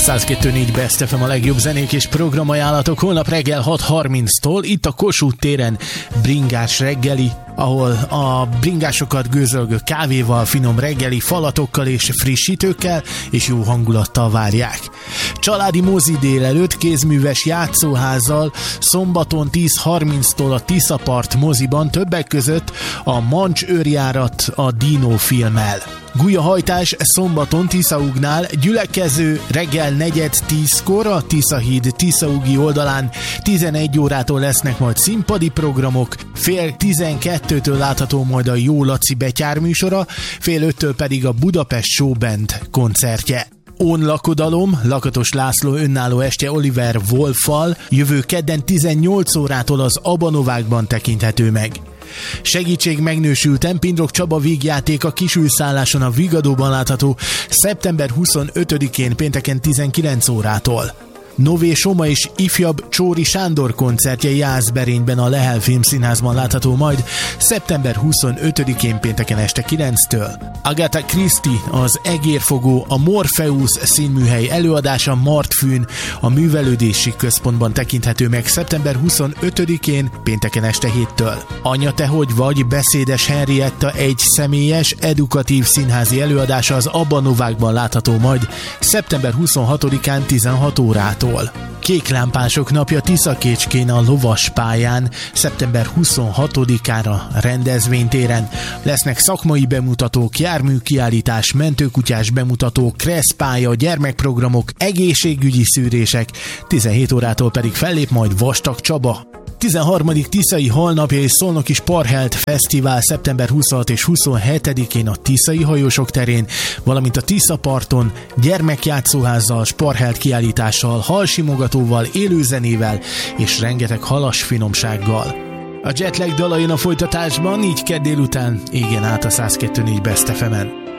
102.4 Best FM a legjobb zenék és programajánlatok. Holnap reggel 6:30-tól itt a Kossuth téren bringás reggeli, ahol a bringásokat gőzölgő kávéval, finom reggeli falatokkal és frissítőkkel és jó hangulattal várják. Családi mozi délelőtt kézműves játszóházzal szombaton 10:30-tól a Tiszapart moziban, többek között a Mancs őrjárat a Dino filmmel. Gulyahajtás szombaton Tiszaugnál, gyülekező reggel 9:10-kor a Tiszahíd Tiszaugi oldalán 11 órától lesznek majd színpadi programok, 11:30-től látható majd a Jó Laci betyár műsora, 4:30-től pedig a Budapest Showband koncertje. Ón lakodalom, Lakatos László önálló estje Oliver Wolffal jövő kedden 18 órától az Abanovákban tekinthető meg. Segítség megnősülten, Pindrok Csaba vígjátéka Kisülszálláson a Vigadóban látható szeptember 25-én pénteken 19 órától. Nové Soma és ifjabb Csóri Sándor koncertje Jászberényben a Lehel Filmszínházban látható majd szeptember 25-én pénteken este 9-től. Agatha Christie, az Egérfogó, a Morpheus színműhely előadása Martfűn a Művelődési Központban tekinthető meg szeptember 25-én pénteken este 7-től. Anya, te hogy vagy? Beszédes Henrietta egy személyes, edukatív színházi előadása az Abanovákban látható majd szeptember 26-án 16 órától. Kéklámpások napja Tiszakécskén a Lovaspályán szeptember 26-ára rendezvénytéren. Lesznek szakmai bemutatók, járműkiállítás, mentőkutyás bemutatók, kresszpálya, gyermekprogramok, egészségügyi szűrések, 17 órától pedig fellép majd Vastag Csaba. 13. Tiszai Halnapja és Szolnoki Sparhelt Fesztivál szeptember 26 és 27-én a Tiszai Hajósok terén, valamint a Tiszaparton gyermekjátszóházzal, Sparhelt kiállítással, halsimogatóval, élőzenével és rengeteg halas finomsággal. A Jetlag dalain a folytatásban, így kedd délután égen át a 102.4 Best FM-en.